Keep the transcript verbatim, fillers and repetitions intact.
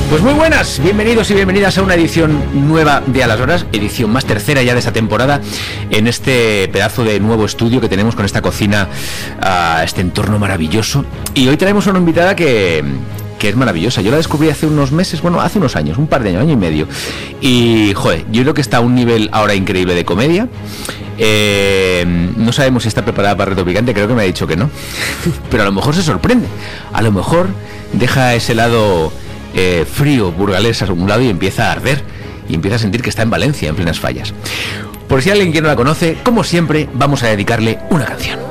Pues muy buenas, bienvenidos y bienvenidas a una edición nueva de A las Horas, edición más tercera ya de esta temporada, en este pedazo de nuevo estudio que tenemos con esta cocina, uh, este entorno maravilloso. Y hoy tenemos una invitada que, que es maravillosa. Yo la descubrí hace unos meses, bueno, hace unos años, un par de años, año y medio. Y, joder, yo creo que está a un nivel ahora increíble de comedia. Eh, no sabemos si está preparada para Reto Picante, creo que me ha dicho que no. Pero a lo mejor se sorprende. A lo mejor deja ese lado... Eh, frío, burgalés a un lado y empieza a arder y empieza a sentir que está en Valencia en plenas fallas. Por si alguien que no la conoce, como siempre, vamos a dedicarle una canción.